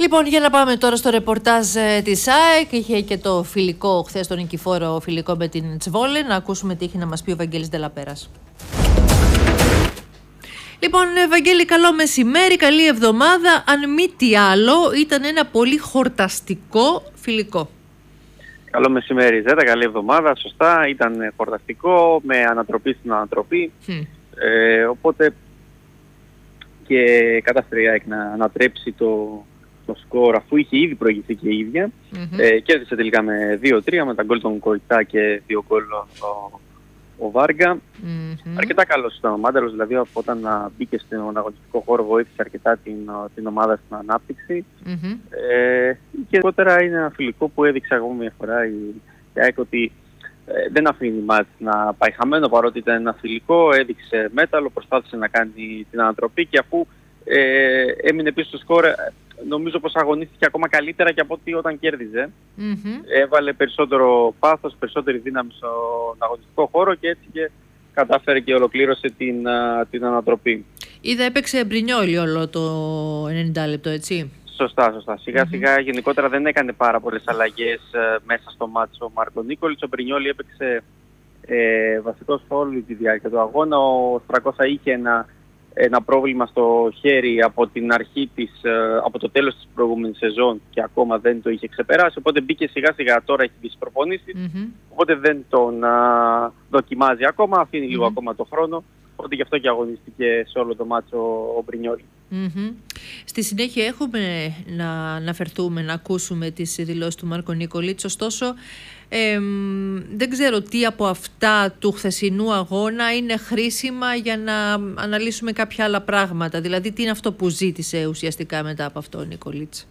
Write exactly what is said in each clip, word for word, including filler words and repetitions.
Λοιπόν, για να πάμε τώρα στο ρεπορτάζ ε, της ΑΕΚ. Είχε και το φιλικό χθες, τον νικηφόρο φιλικό με την Τσβόλε. Να ακούσουμε τι έχει να μας πει ο Βαγγέλης Ντελαπέρας. Λοιπόν, Βαγγέλη, καλό μεσημέρι, καλή εβδομάδα. Αν μη τι άλλο, ήταν ένα πολύ χορταστικό φιλικό. Καλό μεσημέρι, Ζέτα, καλή εβδομάδα. Σωστά, ήταν χορταστικό, με ανατροπή στην ανατροπή. Mm. Ε, οπότε και κατάφερε η ΑΕΚ να ανατρέψει το, το σκορ, αφού είχε ήδη προηγηθεί και η ίδια. Mm-hmm. Ε, κέρδισε τελικά με δύο τρία με τα γκολ των Κοϊτά και δύο γκολ ο, ο Βάργα. Mm-hmm. Αρκετά καλός ήταν ο Μάνταλος, δηλαδή από όταν μπήκε στον αγωνιστικό χώρο βοήθησε αρκετά την, την ομάδα στην ανάπτυξη. Mm-hmm. Ε, και γενικότερα είναι ένα φιλικό που έδειξε ακόμα μια φορά η, η ΑΕΚ ότι ε, δεν αφήνει μάτς να πάει χαμένο, παρότι ήταν ένα φιλικό, έδειξε μέταλλο, προσπάθησε να κάνει την ανατροπή και αφού ε, έμεινε πίσω στο σκορ, νομίζω πως αγωνίστηκε ακόμα καλύτερα και από ό,τι όταν κέρδιζε. Mm-hmm. Έβαλε περισσότερο πάθος, περισσότερη δύναμη στον αγωνιστικό χώρο και έτσι και κατάφερε και ολοκλήρωσε την, την ανατροπή. Είδα έπαιξε Μπρινιόλι όλο το ενενήντα λεπτό, έτσι. Σωστά, σωστά. Σιγά mm-hmm. σιγά γενικότερα δεν έκανε πάρα πολλές αλλαγές ε, μέσα στο μάτσο ο Μάρκο Νίκολιτς. Ο Μπρινιόλι έπαιξε ε, βασικός όλη τη διάρκεια του αγώνα. Ο Στρακόσα είχε ένα, ένα πρόβλημα στο χέρι από την αρχή της, ε, από το τέλος της προηγούμενης σεζόν και ακόμα δεν το είχε ξεπεράσει. Οπότε μπήκε σιγά σιγά, τώρα έχει μπει στις προπονήσεις. Mm-hmm. Οπότε δεν τον α, δοκιμάζει ακόμα, αφήνει mm-hmm. λίγο ακόμα το χρόνο. Οπότε γι' αυτό και αγωνίστηκε σε όλο το μάτσο ο Μπρινιόλι. Mm-hmm. Στη συνέχεια έχουμε να αναφερθούμε, να ακούσουμε τις δηλώσεις του Μάρκο Νίκολιτς. Ωστόσο, ε, δεν ξέρω τι από αυτά του χθεσινού αγώνα είναι χρήσιμα για να αναλύσουμε κάποια άλλα πράγματα. Δηλαδή, τι είναι αυτό που ζήτησε ουσιαστικά μετά από αυτό ο Νίκολιτς.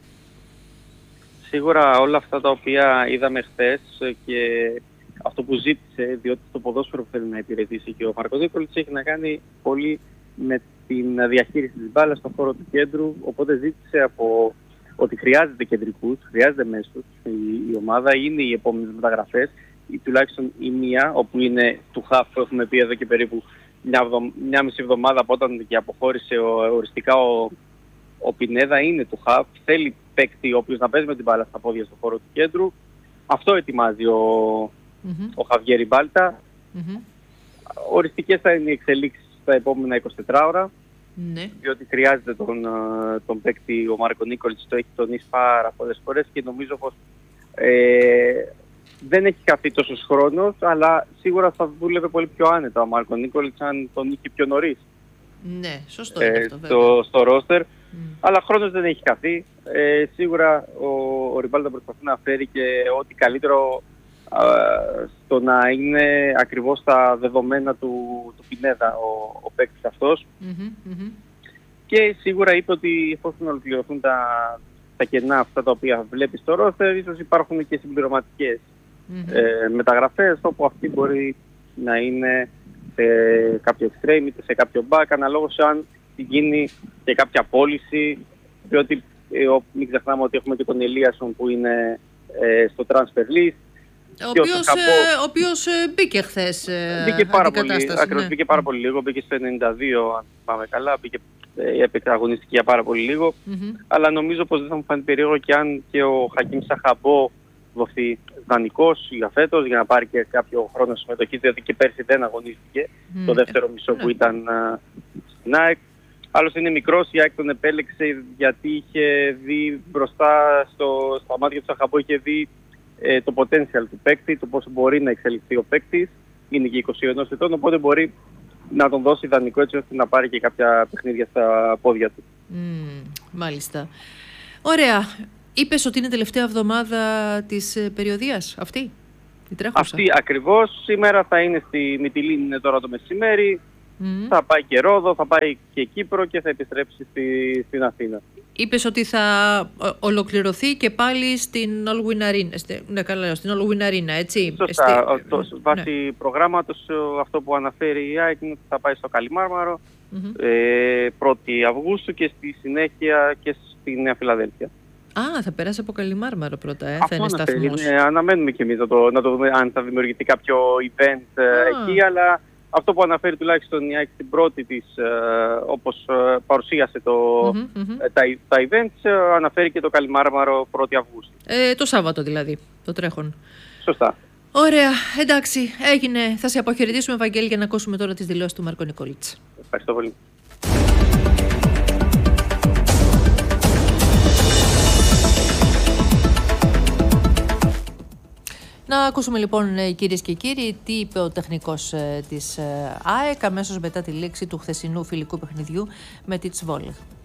Σίγουρα όλα αυτά τα οποία είδαμε χθες και αυτό που ζήτησε, διότι το ποδόσφαιρο που θέλει να υπηρετήσει και ο Μάρκο Νίκολιτς έχει να κάνει πολύ με την διαχείριση της μπάλας στον χώρο του κέντρου, οπότε ζήτησε από ότι χρειάζεται κεντρικούς, χρειάζεται μέσους. Η, η ομάδα είναι οι επόμενες μεταγραφές, ή τουλάχιστον η μία, όπου είναι του χαφ που έχουμε πει εδώ και περίπου μια, μια μισή εβδομάδα από όταν και αποχώρησε ο, οριστικά ο, ο Πινέδα, είναι του χαφ. Θέλει παίκτη ο οποίος να παίζει με την μπάλα στα πόδια στον χώρο του κέντρου. Αυτό ετοιμάζει ο, mm-hmm. ο Χαβιέρι Μπάλτα. Mm-hmm. Οριστικές θα είναι οι εξελίξεις τα επόμενα εικοσιτέσσερα ώρα, ναι. Διότι χρειάζεται τον, τον παίκτη ο Μάρκο Νίκολιτς, το έχει τονίσει πάρα πολλές φορές και νομίζω πως ε, δεν έχει χαθεί τόσος χρόνος, αλλά σίγουρα θα δούλευε πολύ πιο άνετα ο Μάρκο Νίκολιτς αν τον είχε πιο νωρίς. Ναι, σωστό είναι ε, αυτό, στο, στο ρόστερ, mm. αλλά χρόνος δεν έχει χαθεί. Ε, σίγουρα ο, ο Ριμπάλτα προσπαθεί να φέρει και ό,τι καλύτερο στο να είναι ακριβώς τα δεδομένα του, του Πινέδα ο, ο παίκτης αυτός. Mm-hmm, mm-hmm. Και σίγουρα είπε ότι εφόσον ολοκληρωθούν τα, τα κενά αυτά τα οποία βλέπει στο ρόστερ, ίσως υπάρχουν και συμπληρωματικές mm-hmm. ε, μεταγραφές, όπου αυτή μπορεί να είναι σε κάποιο extreme είτε σε κάποιο back, αναλόγως αν γίνει και κάποια πώληση, διότι ε, μην ξεχνάμε ότι έχουμε και τον Ελίασον που είναι ε, στο transfer list. Ο οποίος, Χαπό... ε, ο οποίος ε, μπήκε χθες ε, μπήκε πάρα πολύ, ακριβώς, ναι. μπήκε πάρα πολύ λίγο, μπήκε στο ενενήντα δύο αν πάμε καλά, μπήκε, ε, έπαιξε αγωνιστική για πάρα πολύ λίγο, mm-hmm. αλλά νομίζω πως δεν θα μου φανεί περίεργο και αν και ο Χακίμ Σαχαμπό δοθεί δανεικός για φέτος για να πάρει και κάποιο χρόνο συμμετοχή, διότι και πέρσι δεν αγωνίστηκε mm-hmm. το δεύτερο μισό yeah. που ήταν uh, στην ΑΕΚ. Άλλος είναι μικρός, η ΑΕΚ τον επέλεξε γιατί είχε δει μπροστά στο, στα μάτια του Σαχαμπό, είχε δει Ε, το potential του παίκτη, το πώς μπορεί να εξελιχθεί ο παίκτης. Είναι και είκοσι ένα ετών, οπότε μπορεί να τον δώσει ιδανικό έτσι ώστε να πάρει και κάποια παιχνίδια στα πόδια του. Mm, μάλιστα. Ωραία. Είπες ότι είναι τελευταία εβδομάδα της ε, περιοδίας αυτή, η τρέχουσα. Αυτή ακριβώς. Σήμερα θα είναι στη Μυτιλήνη, είναι τώρα το μεσημέρι. Mm. Θα πάει και Ρόδο, θα πάει και Κύπρο και θα επιστρέψει στη, στην Αθήνα. Είπες ότι θα ολοκληρωθεί και πάλι στην All Win Arena, ναι, καλά, στην All Win Arena, έτσι. Σωστά. Στη... Το, βάσει ναι. προγράμματος, αυτό που αναφέρει η ΑΕΚ είναι ότι θα πάει στο Καλιμάρμαρο mm-hmm. ε, πρώτη Αυγούστου και στη συνέχεια και στη Νέα Φιλαδέλφια. Α, θα περάσει από Καλιμάρμαρο πρώτα, ε, θα είναι σταθμός. Είναι, αναμένουμε και εμείς να το, να το δούμε αν θα δημιουργηθεί κάποιο event ah. εκεί, αλλά αυτό που αναφέρει τουλάχιστον η ΑΕΚ στην πρώτη της, ε, όπως ε, παρουσίασε το, Mm-hmm, mm-hmm. ε, τα, τα events, ε, αναφέρει και το Καλιμάρμαρο πρώτη Αυγούστου. Ε, το Σάββατο δηλαδή, το τρέχον. Σωστά. Ωραία, εντάξει, έγινε. Θα σε αποχαιρετήσουμε, Βαγγέλη, για να ακούσουμε τώρα τις δηλώσεις του Μάρκο Νικολίτσα. Ευχαριστώ πολύ. Να ακούσουμε λοιπόν, κυρίες και κύριοι, τι είπε ο τεχνικός της ΑΕΚ αμέσως μετά τη λήξη του χθεσινού φιλικού παιχνιδιού με τη Τσβόλη.